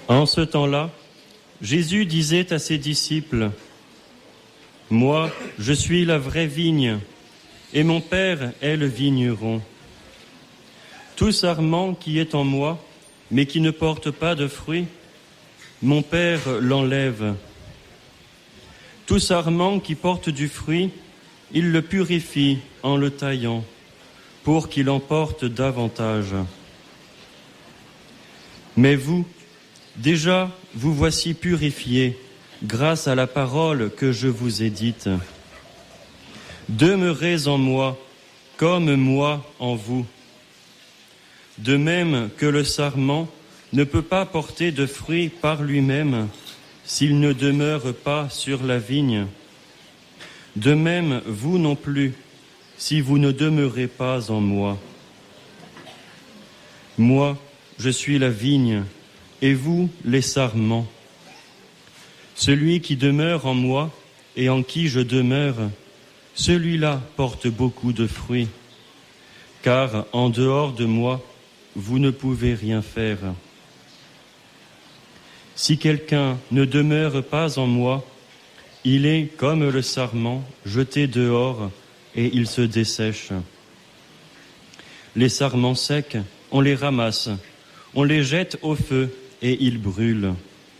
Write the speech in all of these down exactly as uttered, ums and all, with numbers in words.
En ce temps-là, Jésus disait à ses disciples, « Moi, je suis la vraie vigne, et mon Père est le vigneron. Tout sarment qui est en moi, mais qui ne porte pas de fruits, mon Père l'enlève. Tout sarment qui porte du fruit, il le purifie en le taillant, pour qu'il en porte davantage. Mais vous, déjà, vous voici purifiés grâce à la parole que je vous ai dite. Demeurez en moi, comme moi en vous. De même que le sarment ne peut pas porter de fruits par lui-même s'il ne demeure pas sur la vigne. De même, vous non plus, si vous ne demeurez pas en moi. Moi, je suis la vigne, et vous, les sarments. Celui qui demeure en moi et en qui je demeure, celui-là porte beaucoup de fruits, car en dehors de moi, vous ne pouvez rien faire. Si quelqu'un ne demeure pas en moi, il est comme le sarment jeté dehors et il se dessèche. Les sarments secs, on les ramasse, on les jette au feu et ils brûlent.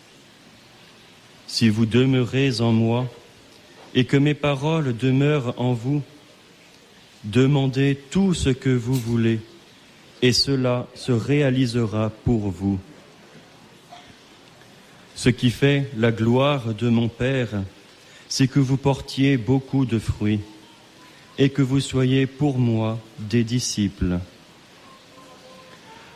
Si vous demeurez en moi et que mes paroles demeurent en vous, demandez tout ce que vous voulez et cela se réalisera pour vous. Ce qui fait la gloire de mon Père, c'est que vous portiez beaucoup de fruits et que vous soyez pour moi des disciples.